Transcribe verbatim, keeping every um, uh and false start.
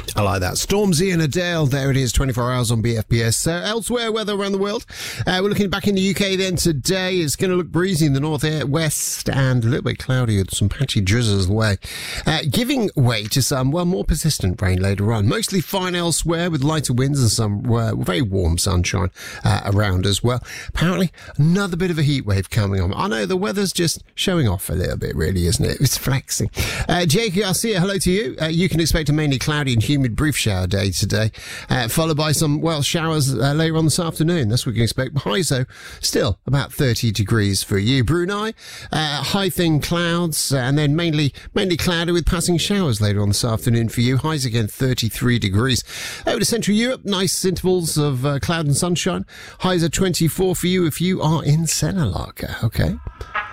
I like that. Stormzy and Adele. There it is, twenty-four hours on B F B S. Uh, elsewhere, weather around the world. Uh, we're looking back in the U K then today. It's going to look breezy in the north west and a little bit cloudy with some patchy drizzles away. Uh, giving way to some, well, more persistent rain later on. Mostly fine elsewhere with lighter winds and some uh, very warm sunshine uh, around as well. Apparently, another bit of a heat wave coming on. I know the weather's just showing off a little bit, really, isn't it? It's flexing. Uh, Jake Garcia, hello to you. Uh, you can expect a mainly cloudy and humid brief shower day today, uh, followed by some, well, showers uh, later on this afternoon. That's what we can expect. High, so still about thirty degrees for you. Brunei, uh, high thin clouds, uh, and then mainly mainly cloudy with passing showers later on this afternoon for you. Highs again thirty-three degrees. Over to Central Europe, nice intervals of uh, cloud and sunshine. Highs are twenty-four for you if you are in Senelaka. Okay.